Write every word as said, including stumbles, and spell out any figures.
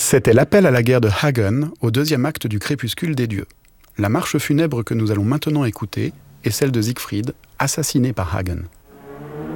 C'était l'appel à la guerre de Hagen au deuxième acte du Crépuscule des dieux. La marche funèbre que nous allons maintenant écouter est celle de Siegfried, assassiné par Hagen.